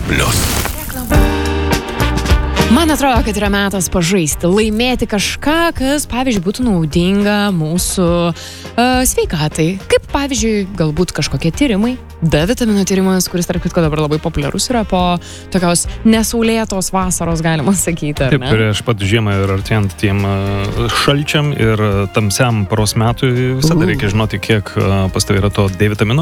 Man atrodo, kad yra metas pažaisti, laimėti kažką, kas, pavyzdžiui, būtų naudinga mūsų sveikatai. Kaip, pavyzdžiui, galbūt kažkokie tyrimai. D vitamino tyrimas, kuris, tarp kitko, dabar labai populiarus yra po tokios nesaulėtos vasaros, galima sakyti, ar ne? Taip, prieš pat žiemą ir artėjant tiem šalčiam ir tamsiam paros metui visada reikia žinoti, kiek pas tavai yra to D vitamino.